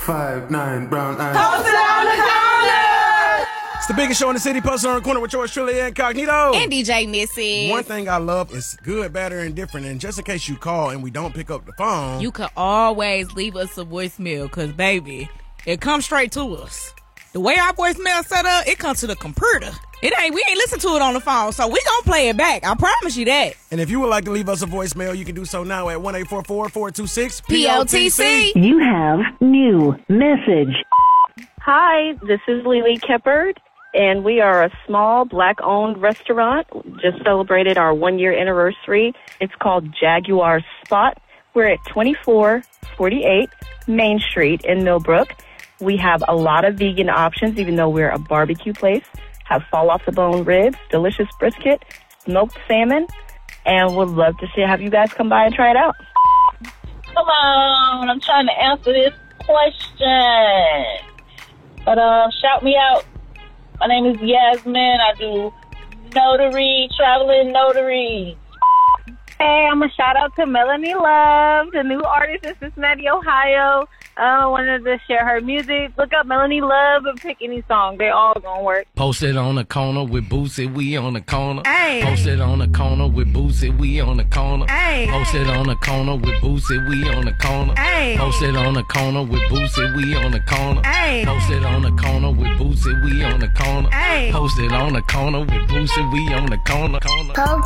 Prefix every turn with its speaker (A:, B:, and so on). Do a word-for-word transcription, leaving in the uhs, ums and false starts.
A: Five, nine, brown eyes.
B: Posted on the corner!
C: It's the biggest show in the city, Posted on the Corner with yours truly, Incognito.
B: And D J Missy.
C: One thing I love is good, better, and different. And just in case you call and we don't pick up the phone,
D: you can always leave us a voicemail, because, baby, it comes straight to us. The way our voicemail set up, it comes to the computer. It ain't, we ain't listen to it on the phone, so we gonna play it back. I promise you that.
C: And if you would like to leave us a voicemail, you can do so now at one eight four four, four two six,
B: P O T C.
E: You have new message.
F: Hi, this is Lily Keppard, and we are a small black-owned restaurant. Just celebrated our one-year anniversary. It's called Jaguar Spot. We're at twenty-four forty-eight Main Street in Millbrook. We have a lot of vegan options, even though we're a barbecue place. Have fall-off-the-bone ribs, delicious brisket, smoked salmon, and would love to see have you guys come by and try it out.
G: Hello, and I'm trying to answer this question. But um, shout me out. My name is Yasmin. I do notary, traveling notary.
H: Hey, I'm going to shout out to Melanie Love, the new artist in Cincinnati, Ohio. I wanted to share her music. Look up Melanie Love and pick any song. They all going to work.
I: Posted on the corner with Boosie, we on the corner.
D: Hey.
I: Posted on the corner with Boosie, we on the corner.
D: Hey.
I: Posted on the corner with Boosie, we on the corner.
D: Hey.
I: Posted on the corner with Boosie, we on the corner.
D: Hey.
I: Posted on the corner with Boosie, we on the corner.
D: Hey.
I: Posted on the corner with Boosie, we on the corner. corner.